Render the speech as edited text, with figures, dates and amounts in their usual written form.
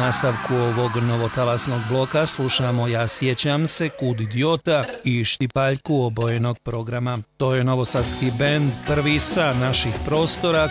nastavku ovog novotalasnog bloka slušamo Ja sjećam se, Kud idiota i Štipaljku obojenog programa. To je novosadski bend Prvi sa naših prostora